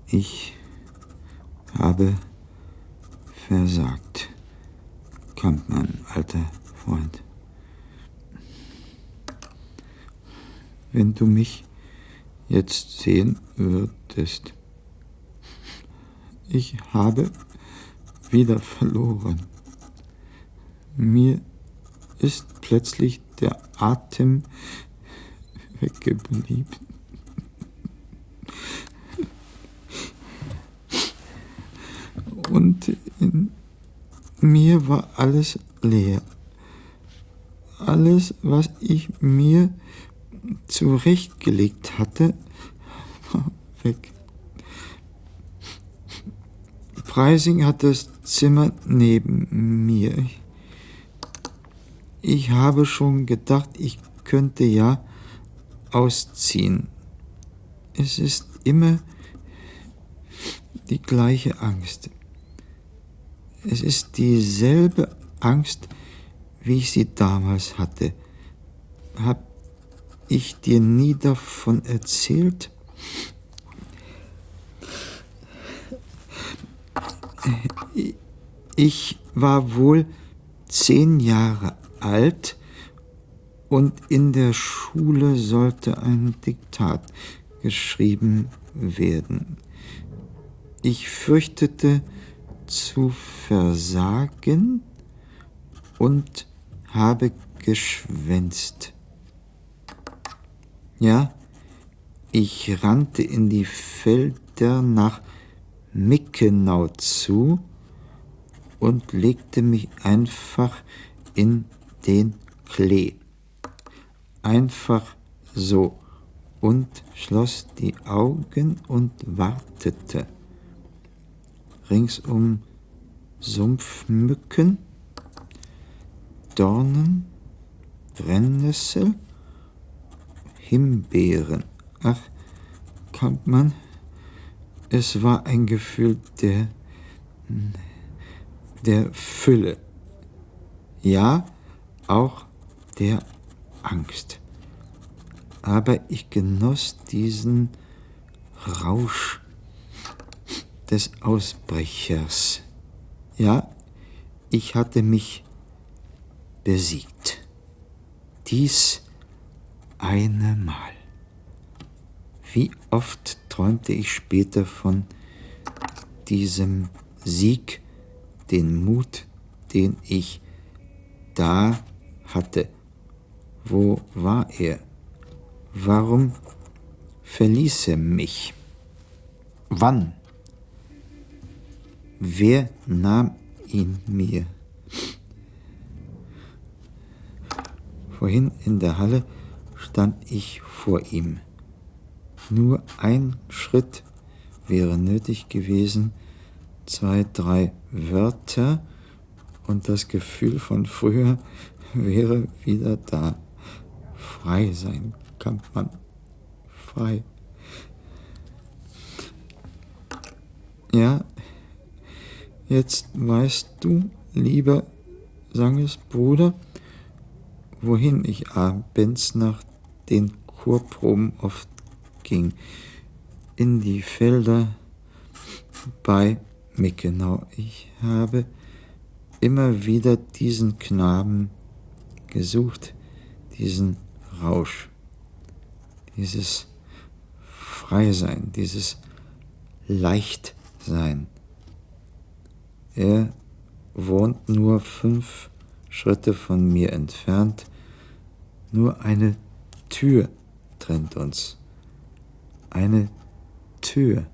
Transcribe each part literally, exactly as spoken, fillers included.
Ich habe versagt, Kampmann, alter Freund. Wenn du mich jetzt sehen würdest, ich habe wieder verloren. Mir ist plötzlich der Atem weggeblieben. Und in mir war alles leer. Alles, was ich mir zurechtgelegt hatte, war weg. Preising hat das Zimmer neben mir. Ich habe schon gedacht, ich könnte ja ausziehen. Es ist immer die gleiche Angst. Es ist dieselbe Angst, wie ich sie damals hatte. Hab ich dir nie davon erzählt? Ich war wohl zehn Jahre alt und in der Schule sollte ein Diktat geschrieben werden. Ich fürchtete zu versagen und habe geschwänzt. Ja, ich rannte in die Felder nach Mickenau zu und legte mich einfach in den Klee. Einfach so und schloss die Augen und wartete. Ringsum Sumpfmücken, Dornen, Brennnessel, Himbeeren. Ach, Kampmann, es war ein Gefühl der, der Fülle. Ja, auch der Angst. Aber ich genoss diesen Rausch des Ausbrechers. Ja, ich hatte mich besiegt. Dies eine Mal. Wie oft träumte ich später von diesem Sieg, den Mut, den ich da hatte. Wo war er? Warum verließ er mich? Wann? Wer nahm ihn mir? Vorhin in der Halle stand ich vor ihm. Nur ein Schritt wäre nötig gewesen, zwei, drei Wörter und das Gefühl von früher wäre wieder da. Frei sein, Kampmann, frei. Ja, jetzt weißt du, lieber Sangesbruder, wohin ich abends nach den Chorproben oft ging. In die Felder bei Mickenau. Ich habe immer wieder diesen Knaben gesucht, diesen Rausch, dieses Freisein, dieses Leichtsein. Er wohnt nur fünf Schritte von mir entfernt. Nur eine Tür trennt uns. Eine Tür.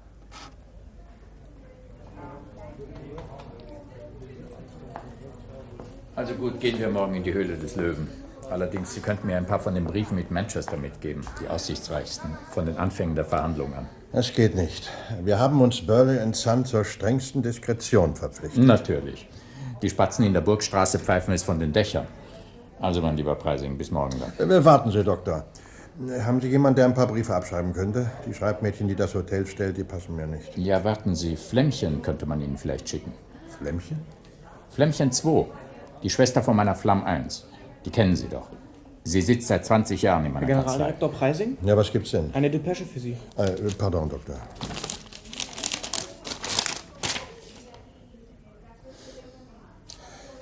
Also gut, gehen wir morgen in die Höhle des Löwen. Allerdings, Sie könnten mir ein paar von den Briefen mit Manchester mitgeben, die aussichtsreichsten, von den Anfängen der Verhandlungen an. Das geht nicht. Wir haben uns Burley and Son zur strengsten Diskretion verpflichtet. Natürlich. Die Spatzen in der Burgstraße pfeifen es von den Dächern. Also, mein lieber Preising, bis morgen dann. Äh, warten Sie, Doktor. Haben Sie jemanden, der ein paar Briefe abschreiben könnte? Die Schreibmädchen, die das Hotel stellt, die passen mir nicht. Ja, warten Sie. Flämmchen könnte man Ihnen vielleicht schicken. Flämmchen? Flämmchen zwei. Die Schwester von meiner Flamm eins. Die kennen Sie doch. Sie sitzt seit zwanzig Jahren in meiner Kanzlei. Generaldirektor Preising? Ja, was gibt's denn? Eine Depesche für Sie. Äh, pardon, Doktor.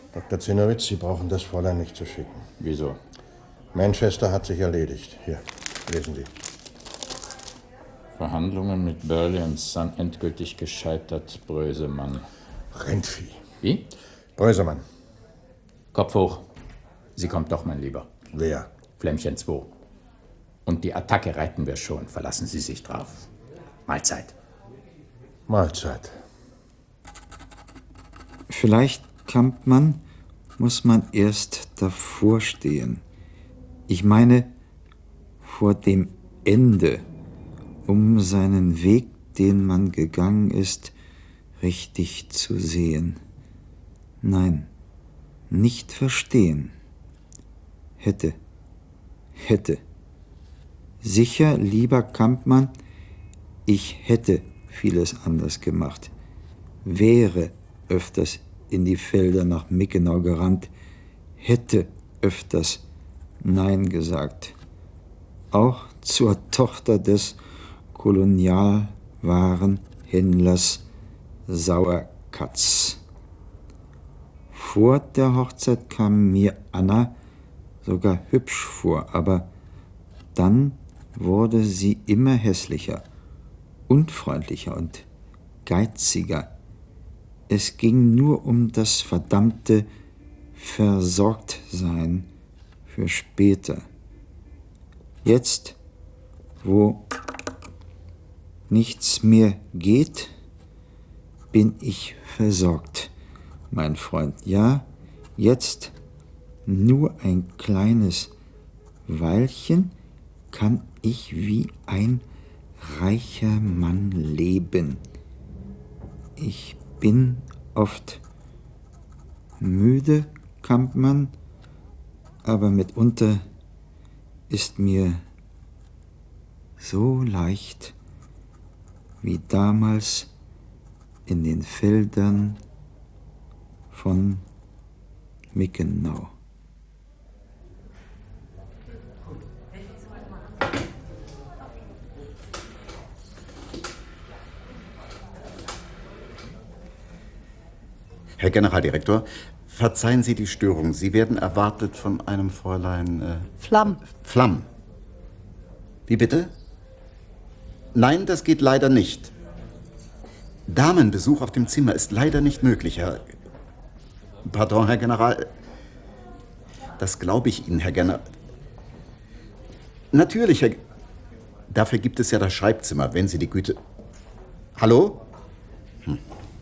Doktor Zinnowitz, Sie brauchen das Fräulein nicht zu schicken. Wieso? Manchester hat sich erledigt. Hier, lesen Sie. Verhandlungen mit Burley und Son endgültig gescheitert, Brösemann. Rindvieh. Wie? Brösemann. Kopf hoch. Sie kommt doch, mein Lieber. Wer? Flämmchen zwei. Und die Attacke reiten wir schon. Verlassen Sie sich drauf. Mahlzeit. Mahlzeit. Vielleicht, Kampmann, muss man erst davor stehen. Ich meine, vor dem Ende, um seinen Weg, den man gegangen ist, richtig zu sehen. Nein, nicht verstehen. Hätte, hätte. Sicher, lieber Kampmann, ich hätte vieles anders gemacht. Wäre öfters in die Felder nach Mickenau gerannt, hätte öfters Nein gesagt. Auch zur Tochter des Kolonialwarenhändlers Sauerkatz. Vor der Hochzeit kam mir Anna sogar hübsch vor, aber dann wurde sie immer hässlicher, unfreundlicher und geiziger. Es ging nur um das verdammte Versorgtsein für später. Jetzt, wo nichts mehr geht, bin ich versorgt, mein Freund. Ja, jetzt nur ein kleines Weilchen kann ich wie ein reicher Mann leben. Ich bin oft müde, Kampmann, aber mitunter ist mir so leicht wie damals in den Feldern von Mickenau. Herr Generaldirektor, verzeihen Sie die Störung. Sie werden erwartet von einem Fräulein... Äh, Flamm. Flamm. Wie bitte? Nein, das geht leider nicht. Damenbesuch auf dem Zimmer ist leider nicht möglich, Herr... Pardon, Herr General. Das glaube ich Ihnen, Herr General. Natürlich, Herr... Dafür gibt es ja das Schreibzimmer, wenn Sie die Güte... Hallo? Hm.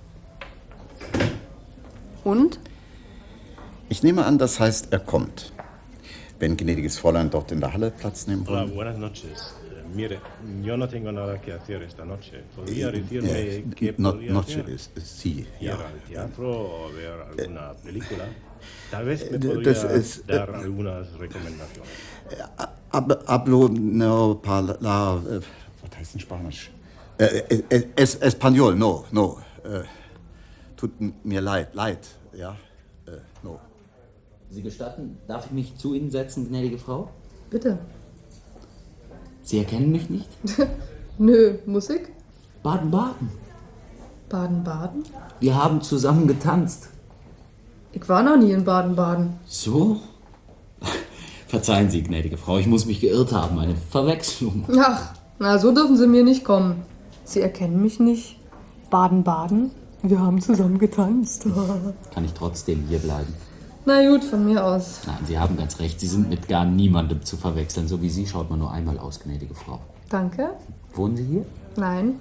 Und? Ich nehme an, das heißt, er kommt. Wenn gnädiges Fräulein dort in der Halle Platz nehmen Hola, wollen. buenas noches. Eh, Mire, yo no tengo nada que hacer esta noche. ¿Podría Eh, decirme eh, qué no- podría noche hacer? es- es sí, ¿Ir ja. al teatro o ver alguna película? Tal vez me Eh, podría das ist, eh, dar algunas recomendaciones. Hab- Hablo no para... äh, Was heißt in Spanisch? Äh, es, es, Español, no, no. Äh, tut mir leid, leid, ja. Äh, no. Sie gestatten, darf ich mich zu Ihnen setzen, gnädige Frau? Bitte. Sie erkennen mich nicht? Nö, Musik? Baden-Baden. Baden-Baden? Wir haben zusammen getanzt. Ich war noch nie in Baden-Baden. So? Verzeihen Sie, gnädige Frau, ich muss mich geirrt haben. Eine Verwechslung. Ach, na, so dürfen Sie mir nicht kommen. Sie erkennen mich nicht. Baden-Baden? Wir haben zusammen getanzt. Kann ich trotzdem hier bleiben? Na gut, von mir aus. Nein, Sie haben ganz recht. Sie sind mit gar niemandem zu verwechseln. So wie Sie schaut man nur einmal aus, gnädige Frau. Danke. Wohnen Sie hier? Nein.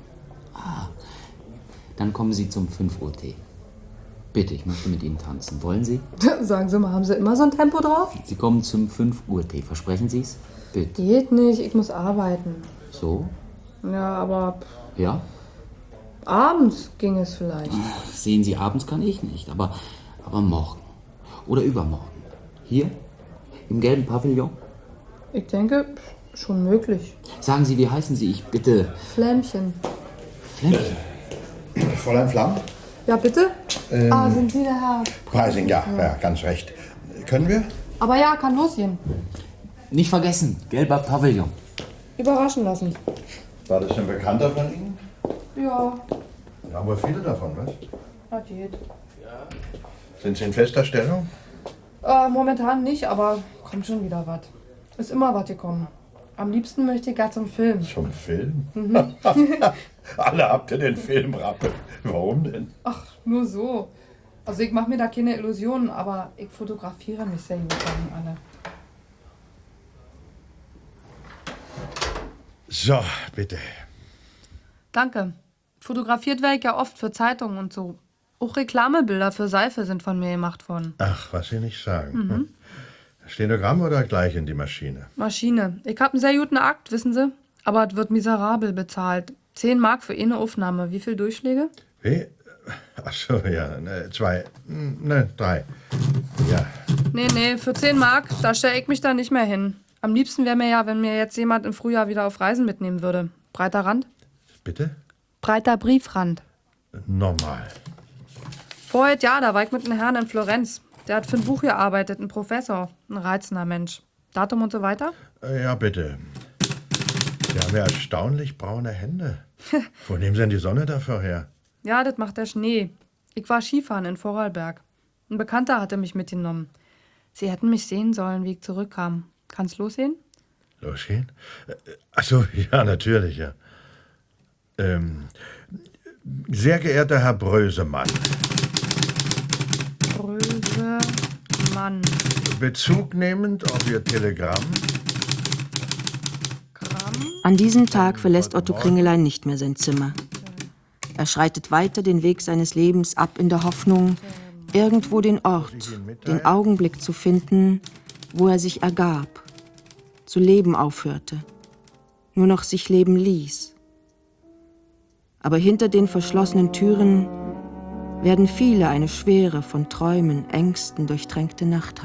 Dann kommen Sie zum fünf Uhr Tee. Bitte, ich möchte mit Ihnen tanzen. Wollen Sie? Sagen Sie mal, haben Sie immer so ein Tempo drauf? Sie kommen zum fünf Uhr Tee. Versprechen Sie es? Bitte. Geht nicht, ich muss arbeiten. So? Ja, aber Ja? abends ging es vielleicht. Sehen Sie, abends kann ich nicht, aber, aber morgen oder übermorgen. Hier, im gelben Pavillon. Ich denke, schon möglich. Sagen Sie, wie heißen Sie? Ich bitte. Flämmchen. Flämmchen. Fräulein Flamm? Ja, bitte? Ah, sind Sie der Herr? Preising, ja, ja, ganz recht. Können wir? Aber ja, kann losgehen. Nicht vergessen, gelber Pavillon. Überraschen lassen. War das ein Bekannter von Ihnen? Ja, Da haben wir viele davon, was? das geht. Sind Sie in fester Stellung? Äh, momentan nicht, aber kommt schon wieder was. Ist immer was gekommen. Am liebsten möchte ich gar zum Film. Zum Film? Alle habt ihr den Film rappelt. Warum denn? Ach, nur so. Also ich mache mir da keine Illusionen, aber ich fotografiere mich sehr gut, sagen alle. So, bitte. Danke. Fotografiert werde ich ja oft für Zeitungen und so. Auch Reklamebilder für Seife sind von mir gemacht worden. Ach, was Sie nicht sagen. Hm? Stenogramm oder gleich in die Maschine? Maschine. Ich hab einen sehr guten Akt, wissen Sie? Aber es wird miserabel bezahlt. Zehn Mark für eine Aufnahme. Wie viel Durchschläge? Wie? Ach so, ja, ne, zwei, ne, drei. Ja. Nee, nee, für zehn Mark, da stelle ich mich da nicht mehr hin. Am liebsten wäre mir ja, wenn mir jetzt jemand im Frühjahr wieder auf Reisen mitnehmen würde. Breiter Rand? Bitte? Breiter Briefrand. Normal. Vorher, ja, da war ich mit einem Herrn in Florenz. Der hat für ein Buch gearbeitet, ein Professor. Ein reizender Mensch. Datum und so weiter? Äh, Ja, bitte. Sie haben ja erstaunlich braune Hände. Wo nehmen Sie denn die Sonne dafür her? Ja, das macht der Schnee. Ich war Skifahren in Vorarlberg. Ein Bekannter hatte mich mitgenommen. Sie hätten mich sehen sollen, wie ich zurückkam. Kann's losgehen? Losgehen? Äh, Ach so, ja, natürlich, ja. Ähm, sehr geehrter Herr Brösemann, Brösemann. Bezug nehmend auf Ihr Telegramm. Gramm. An diesem Tag verlässt Otto Kringelein nicht mehr sein Zimmer. Er schreitet weiter den Weg seines Lebens ab in der Hoffnung, irgendwo den Ort, den Augenblick zu finden, wo er sich ergab, zu leben aufhörte, nur noch sich leben ließ. Aber hinter den verschlossenen Türen werden viele eine schwere, von Träumen, Ängsten durchtränkte Nacht haben.